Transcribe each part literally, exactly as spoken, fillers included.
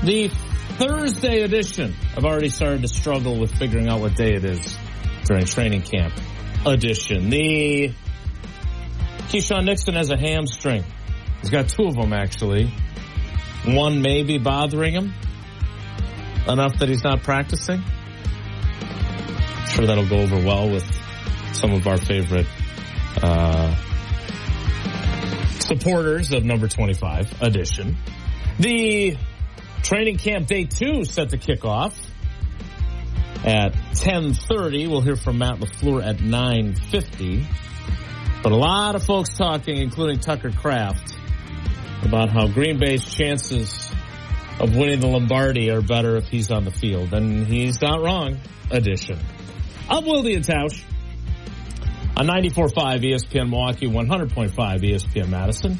The Thursday edition. I've already started to struggle with figuring out what day it is during training camp edition. The Keyshawn Nixon has a hamstring. He's got two of them, actually. One may be bothering him enough that he's not practicing. I'm sure that'll go over well with some of our favorite uh, supporters of number twenty-five edition. The training camp day two set to kick off at ten thirty. We'll hear from Matt LaFleur at nine fifty. But a lot of folks talking, including Tucker Kraft, about how Green Bay's chances of winning the Lombardi are better if he's on the field. And he's not wrong. Edition. I'm Wildy and Tausch on ninety-four point five E S P N Milwaukee, one hundred point five E S P N Madison.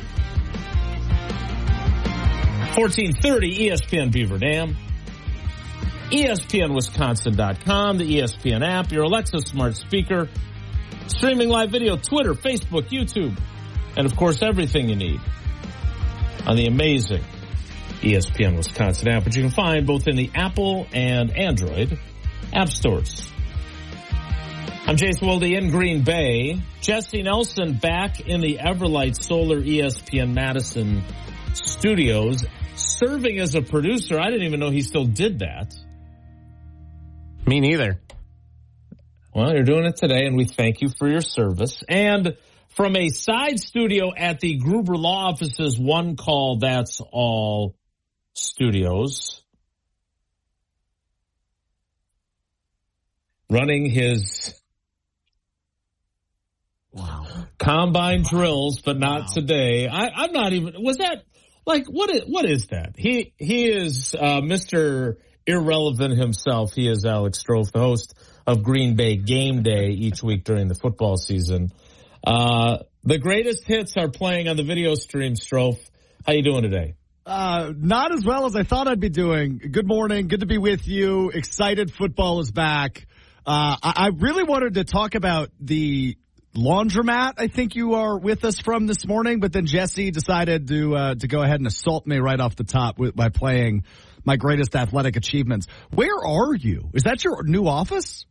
fourteen thirty E S P N Beaver Dam. E S P N Wisconsin dot com, the E S P N app, your Alexa smart speaker, streaming live video, Twitter, Facebook, YouTube, and of course everything you need on the amazing E S P N Wisconsin app, which you can find both in the Apple and Android app stores. I'm Jason Wilde in Green Bay. Jesse Nelson back in the Everlight Solar E S P N Madison studios, serving as a producer. I didn't even know he still did that. Me neither. Well, you're doing it today, and we thank you for your service. And from a side studio at the Gruber Law Office's One Call That's All studios, running his wow combine wow. drills, but not wow. today. I, I'm not even. Was that like what? Is, what is that? He he is uh, Mister Irrelevant himself. He is Alex Strofe, the host of Green Bay Game Day each week during the football season. Uh, the greatest hits are playing on the video stream, Strofe. How you doing today? Uh, not as well as I thought I'd be doing. Good morning. Good to be with you. Excited football is back. Uh, I, I really wanted to talk about the laundromat I think you are with us from this morning, but then Jesse decided to uh, to go ahead and assault me right off the top with, by playing my greatest athletic achievements. Where are you? Is that your new office?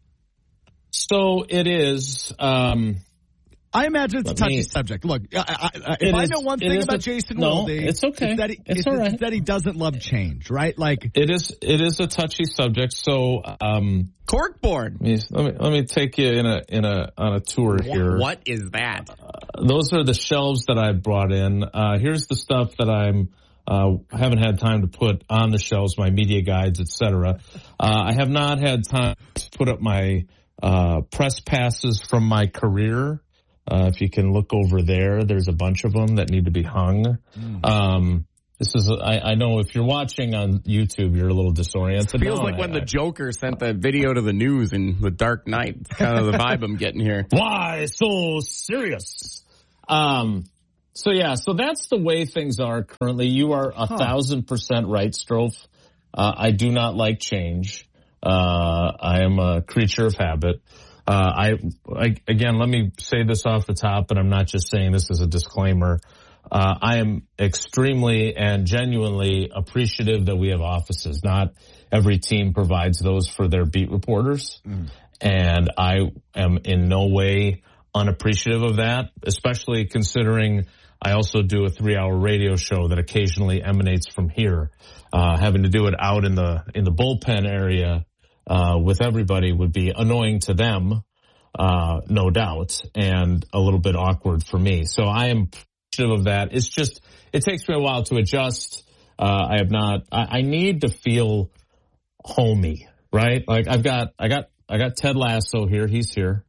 So it is. Um, I imagine it's a touchy me, subject. Look, I, I, if I know one thing about a, Jason no, Wilde, it's okay. It's that, he, it's it's, all right. it's that he doesn't love change, right? Like it is. It is a touchy subject. So, um, corkboard. Let me, let me let me take you in a in a on a tour what, here. What is that? Uh, those are the shelves that I brought in. Uh, here's the stuff that I'm. Uh, haven't had time to put on the shelves, my media guides, et cetera. Uh, I have not had time to put up my uh, press passes from my career. Uh, if you can look over there, there's a bunch of them that need to be hung. Mm. Um, this is, I, I know if you're watching on YouTube, you're a little disoriented. It feels no, like I, when I, the Joker sent the video to the news in The Dark Knight. It's kind of the vibe I'm getting here. Why so serious? Um, so yeah, so that's the way things are currently. You are a huh. thousand percent right, Strofe. Uh, I do not like change. Uh, I am a creature of habit. Uh, I, I, again, let me say this off the top, and I'm not just saying this as a disclaimer. Uh, I am extremely and genuinely appreciative that we have offices. Not every team provides those for their beat reporters. Mm. And I am in no way unappreciative of that, especially considering I also do a three-hour radio show that occasionally emanates from here. Uh, having to do it out in the, in the bullpen area Uh, with everybody would be annoying to them, uh, no doubt, and a little bit awkward for me. So I am appreciative of that. It's just, it takes me a while to adjust. Uh, I have not, I, I need to feel homey, right? Like I've got, I got, I got Ted Lasso here. He's here.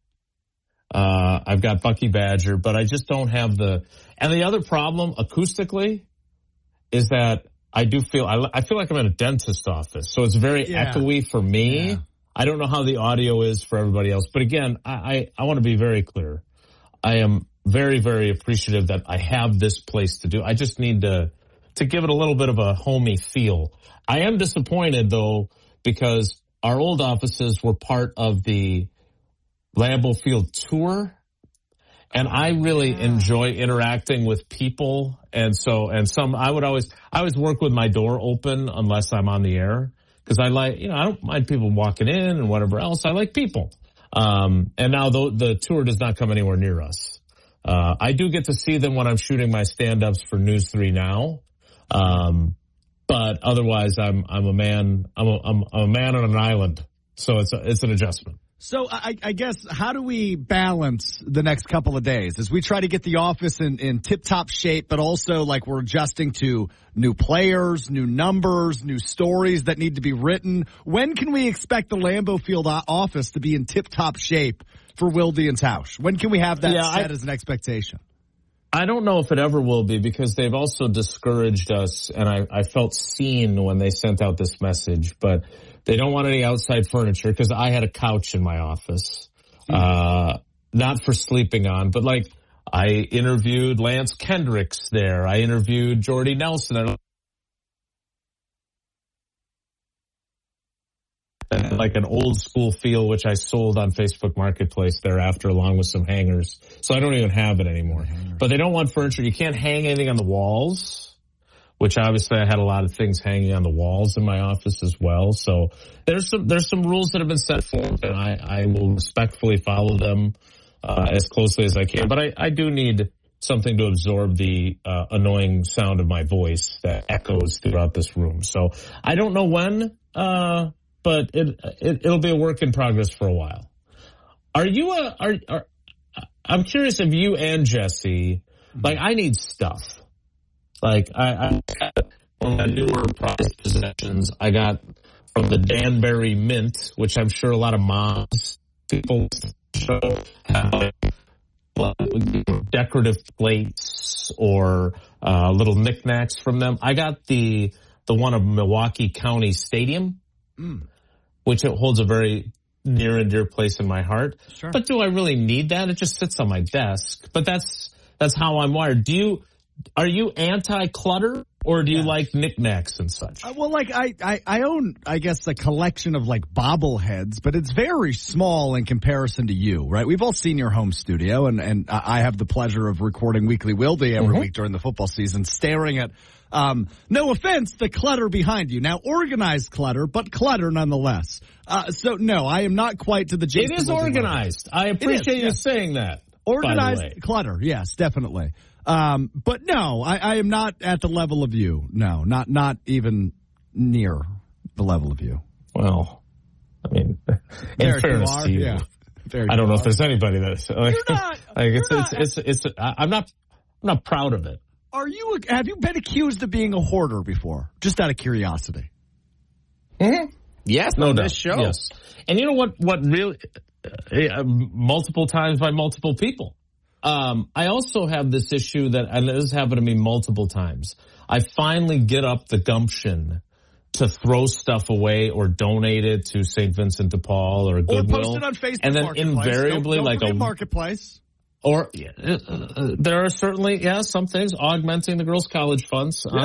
Uh, I've got Bucky Badger, but I just don't have the, and the other problem acoustically is that I do feel, I, I feel like I'm in a dentist office, so it's very yeah. echoey for me. Yeah. I don't know how the audio is for everybody else. But again, I, I, I want to be very clear. I am very, very appreciative that I have this place to do. I just need to, to give it a little bit of a homey feel. I am disappointed though, because our old offices were part of the Lambeau Field tour. And I really yeah. enjoy interacting with people. And so, and some, I would always, I always work with my door open unless I'm on the air. Cause I like, you know, I don't mind people walking in and whatever else. I like people. Um, and now the, the tour does not come anywhere near us. Uh, I do get to see them when I'm shooting my stand-ups for News three Now. Um, but otherwise I'm, I'm a man, I'm a, I'm a man on an island. So it's a, it's an adjustment. So I, I guess, how do we balance the next couple of days as we try to get the office in, in tip-top shape, but also like we're adjusting to new players, new numbers, new stories that need to be written? When can we expect the Lambeau Field office to be in tip-top shape for Wilde and Tausch? When can we have that yeah, set I, as an expectation? I don't know if it ever will be, because they've also discouraged us, and I, I felt seen when they sent out this message, but they don't want any outside furniture, because I had a couch in my office. Uh, not for sleeping on, but like I interviewed Lance Kendricks there. I interviewed Jordy Nelson. And like an old school feel, which I sold on Facebook Marketplace thereafter, along with some hangers. So I don't even have it anymore. But they don't want furniture. You can't hang anything on the walls, which obviously I had a lot of things hanging on the walls in my office as well. So there's some there's some rules that have been set forth, and I, I will respectfully follow them uh, as closely as I can. But I, I do need something to absorb the uh, annoying sound of my voice that echoes throughout this room. So I don't know when, uh, but it, it it'll be a work in progress for a while. Are you a are, are I'm curious if you and Jesse, like, I need stuff. Like, I, I got one of my newer prized possessions I got from the Danbury Mint, which I'm sure a lot of moms, people show have like decorative plates or uh, little knickknacks from them. I got the the one of Milwaukee County Stadium, mm. which it holds a very near and dear place in my heart. Sure. But do I really need that? It just sits on my desk. But that's that's how I'm wired. Do you? Are you anti-clutter, or do you yeah. like knickknacks and such? Uh, well, like, I, I, I own, I guess, a collection of, like, bobbleheads, but it's very small in comparison to you, right? We've all seen your home studio, and, and I have the pleasure of recording Weekly Wilde every mm-hmm. week during the football season, staring at, um, no offense, the clutter behind you. Now, organized clutter, but clutter nonetheless. Uh, so, no, I am not quite to the Jason It is Wilde organized. level. I appreciate is, you yeah. saying that. Organized clutter, yes, definitely. Um, but no, I, I am not at the level of you. No, not not even near the level of you. Well, I mean, in there fairness you are. to you, yeah. there I don't you know are. if there's anybody that's like, You're not, like you're it's, not. it's it's it's I'm not I'm not proud of it. Are you? Have you been accused of being a hoarder before? Just out of curiosity. Mm-hmm. Yes, no on doubt. This show. Yes, and you know what? What really? Uh, multiple times by multiple people. Um, I also have this issue that, and this has happened to me multiple times. I finally get up the gumption to throw stuff away or donate it to Saint Vincent de Paul or Goodwill. Or post it on Facebook and then Marketplace. invariably, don't, don't like a marketplace. Or uh, uh, there are certainly, yeah, some things augmenting the girls' college funds. Yeah.